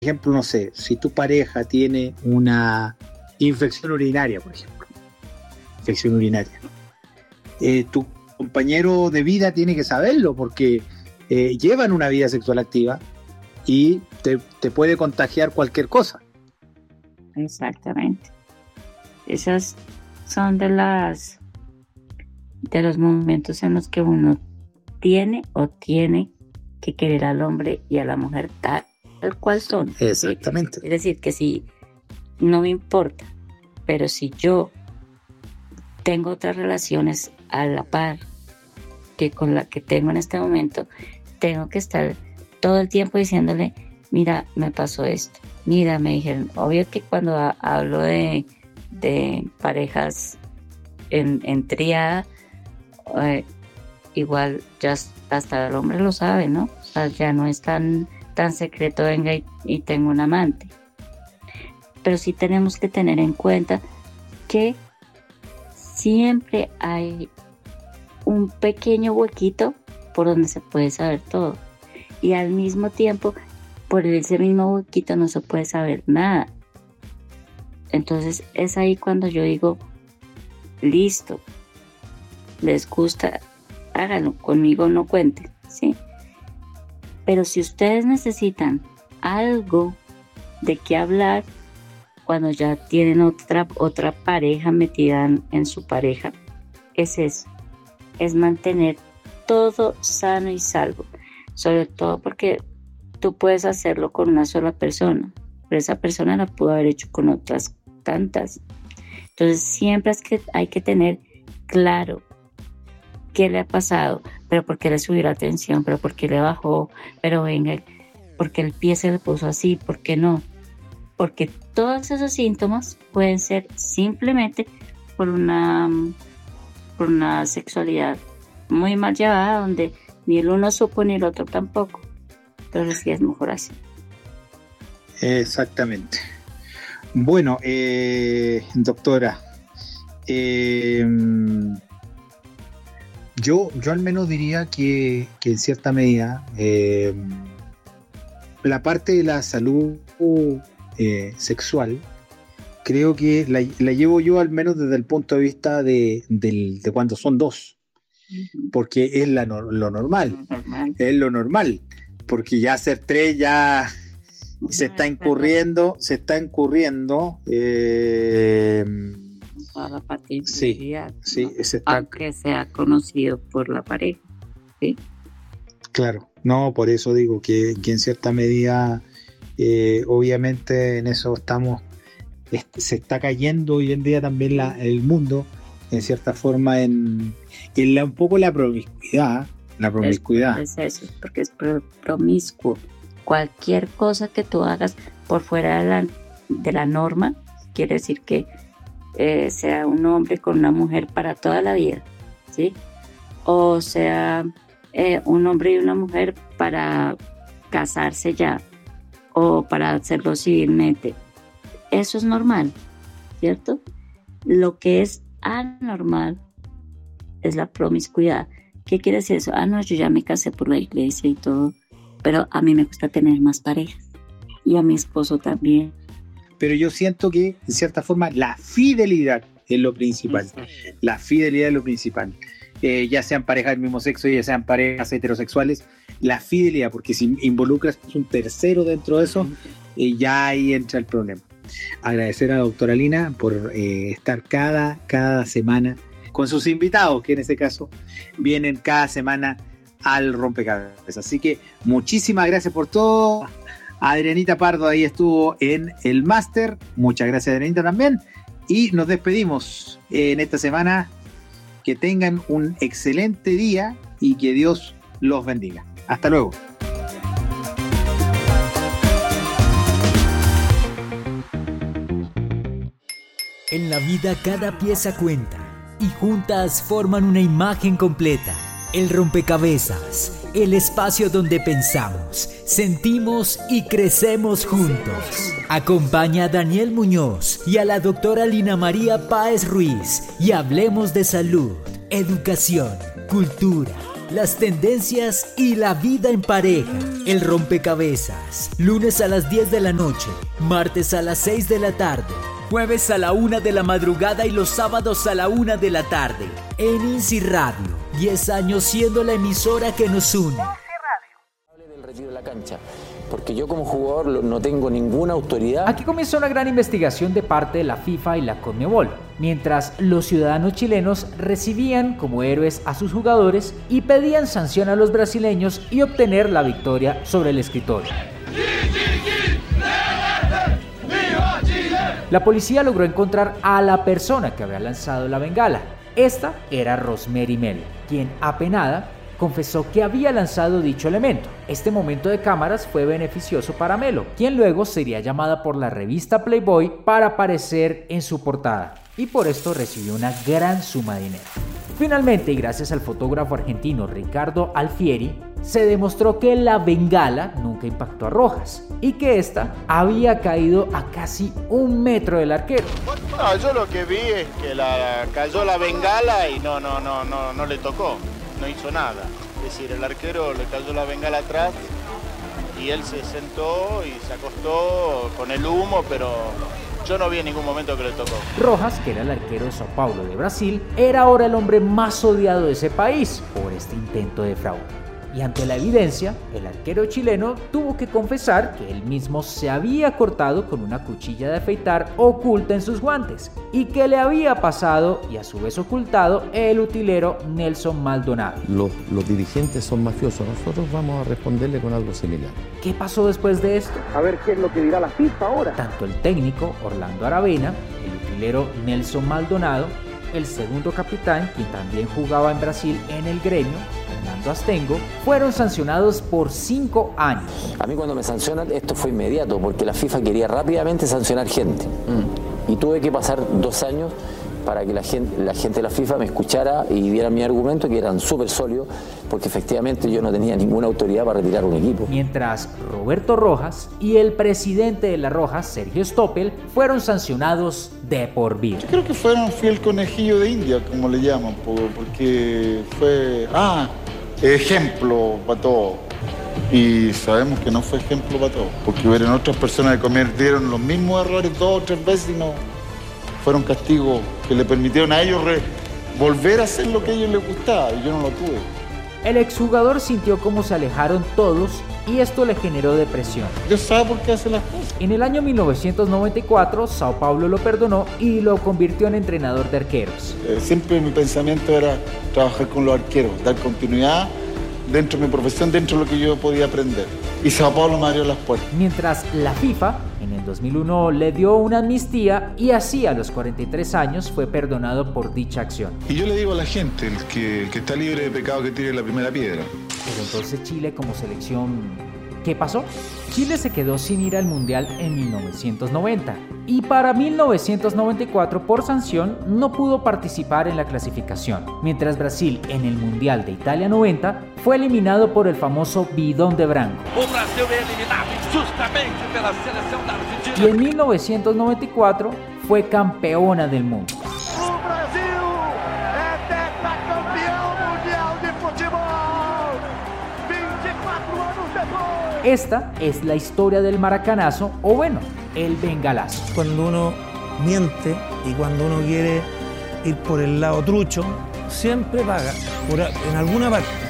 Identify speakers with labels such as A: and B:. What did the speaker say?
A: ejemplo, no sé, si tu pareja tiene una infección urinaria, por ejemplo, infección urinaria, tu compañero de vida tiene que saberlo porque llevan una vida sexual activa y te puede contagiar cualquier cosa.
B: Exactamente. Esas son de los momentos en los que uno tiene que querer al hombre y a la mujer tal cual son.
A: Exactamente.
B: ¿Sí? Es decir, que si no me importa, pero si yo tengo otras relaciones a la par que con la que tengo en este momento, tengo que estar todo el tiempo diciéndole, mira, me pasó esto, mira, me dijeron, obvio que cuando hablo de parejas en tríada, igual ya hasta el hombre lo sabe, ¿no? O sea, ya no es tan secreto, venga y tengo un amante. Pero sí tenemos que tener en cuenta que siempre hay un pequeño huequito por donde se puede saber todo. Y al mismo tiempo, por ese mismo huequito no se puede saber nada. Entonces es ahí cuando yo digo, listo, les gusta, háganlo, conmigo no cuenten, ¿sí? Pero si ustedes necesitan algo de qué hablar, cuando ya tienen otra pareja metida en su pareja, es eso, es mantener todo sano y salvo, sobre todo porque tú puedes hacerlo con una sola persona, pero esa persona la pudo haber hecho con otras tantas. Entonces siempre hay que tener claro qué le ha pasado, pero por qué le subió la tensión, pero por qué le bajó, pero venga, porque el pie se le puso así, ¿por qué no? Porque todos esos síntomas pueden ser simplemente por una sexualidad muy mal llevada, donde ni el uno supo ni el otro tampoco. Entonces sí es mejor así.
A: Exactamente. Bueno, doctora, yo al menos diría que en cierta medida la parte de la salud sexual creo que la llevo yo al menos desde el punto de vista de cuando son dos, porque es lo normal, es lo normal, porque ya ser tres ya se está incurriendo
B: a la paternidad,
A: sí,
B: ¿no? Aunque sea conocido por la pareja, ¿sí?
A: Claro, no, por eso digo que en cierta medida obviamente en eso estamos, se está cayendo hoy en día también el mundo en cierta forma en un poco la promiscuidad.
B: Es eso, porque es promiscuo. Cualquier cosa que tú hagas por fuera de la norma, quiere decir que sea un hombre con una mujer para toda la vida, ¿sí? O sea, un hombre y una mujer para casarse ya, o para hacerlo civilmente. Eso es normal, ¿cierto? Lo que es anormal es la promiscuidad. ¿Qué quiere decir eso? No, yo ya me casé por la iglesia y todo, pero a mí me gusta tener más parejas y a mi esposo también.
A: Pero yo siento que, en cierta forma, la fidelidad es lo principal. Exacto. La fidelidad es lo principal. Ya sean parejas del mismo sexo, ya sean parejas heterosexuales, la fidelidad, porque si involucras un tercero dentro de eso, ya ahí entra el problema. Agradecer a la doctora Lina por estar cada semana con sus invitados, que en este caso vienen cada semana al rompecabezas. Así que muchísimas gracias por todo. Adrianita Pardo ahí estuvo en el máster. Muchas gracias, Adrianita, también. Y nos despedimos en esta semana. Que tengan un excelente día y que Dios los bendiga. Hasta luego.
C: En la vida cada pieza cuenta y juntas forman una imagen completa. El rompecabezas, el espacio donde pensamos, sentimos y crecemos juntos. Acompaña a Daniel Muñoz y a la doctora Lina María Páez Ruiz y hablemos de salud, educación, cultura, las tendencias y la vida en pareja. El rompecabezas. Lunes a las 10 de la noche, martes a las 6 de la tarde, jueves a la 1 de la madrugada y los sábados a la 1 de la tarde. En INSI Radio, 10 años siendo la emisora que nos une.
D: Del retiro de la cancha, porque yo como jugador no tengo ninguna autoridad.
E: Aquí comienza una gran investigación de parte de la FIFA y la CONMEBOL, mientras los ciudadanos chilenos recibían como héroes a sus jugadores y pedían sanción a los brasileños y obtener la victoria sobre el escritorio. La policía logró encontrar a la persona que había lanzado la bengala. Esta era Rosemary Melo, quien apenada confesó que había lanzado dicho elemento. Este momento de cámaras fue beneficioso para Melo, quien luego sería llamada por la revista Playboy para aparecer en su portada, y por esto recibió una gran suma de dinero. Finalmente, y gracias al fotógrafo argentino Ricardo Alfieri, se demostró que la bengala nunca impactó a Rojas y que ésta había caído a casi 1 metro del arquero.
F: No, yo lo que vi es que cayó la bengala y no le tocó. No hizo nada, es decir, el arquero le cayó la bengala atrás y él se sentó y se acostó con el humo, pero yo no vi en ningún momento que le tocó.
E: Rojas, que era el arquero de Sao Paulo de Brasil, era ahora el hombre más odiado de ese país por este intento de fraude. Y ante la evidencia, el arquero chileno tuvo que confesar que él mismo se había cortado con una cuchilla de afeitar oculta en sus guantes y que le había pasado y a su vez ocultado el utilero Nelson Maldonado.
D: Los dirigentes son mafiosos, nosotros vamos a responderle con algo similar.
E: ¿Qué pasó después de esto?
G: A ver qué es lo que dirá la FIFA ahora.
E: Tanto el técnico Orlando Aravena, el utilero Nelson Maldonado, el segundo capitán, quien también jugaba en Brasil en el Gremio, Fernando Astengo, fueron sancionados por 5 años.
D: A mí cuando me sancionan esto fue inmediato, porque la FIFA quería rápidamente sancionar gente. Y tuve que pasar 2 años para que la gente de la FIFA me escuchara y viera mi argumento, que eran súper sólidos, porque efectivamente yo no tenía ninguna autoridad para retirar un equipo.
E: Mientras Roberto Rojas y el presidente de la Roja, Sergio Stoppel, fueron sancionados de por vida.
H: Yo creo que fui el conejillo de India, como le llaman, porque fue ejemplo para todos. Y sabemos que no fue ejemplo para todos, porque hubieron otras personas que cometieron los mismos errores 2 o 3 veces y no fueron castigos que le permitieron a ellos volver a hacer lo que a ellos les gustaba, y yo no lo tuve.
E: El exjugador sintió cómo se alejaron todos y esto le generó depresión.
H: Dios sabe por qué hace las cosas.
E: En el año 1994, Sao Paulo lo perdonó y lo convirtió en entrenador de arqueros.
H: Siempre mi pensamiento era trabajar con los arqueros, dar continuidad dentro de mi profesión, dentro de lo que yo podía aprender. Y Sao Paulo me abrió las puertas.
E: Mientras la FIFA en el 2001 le dio una amnistía y así a los 43 años fue perdonado por dicha acción.
I: Y yo le digo a la gente, el que está libre de pecado, que tire la primera piedra.
E: Pero entonces Chile como selección, ¿qué pasó? Chile se quedó sin ir al Mundial en 1990 y para 1994 por sanción no pudo participar en la clasificación, mientras Brasil en el Mundial de Italia 90 fue eliminado por el famoso bidón de branco. Y en 1994 fue campeona del mundo. Esta es la historia del maracanazo, o bueno, el bengalazo.
J: Cuando uno miente y cuando uno quiere ir por el lado trucho, siempre paga en alguna parte.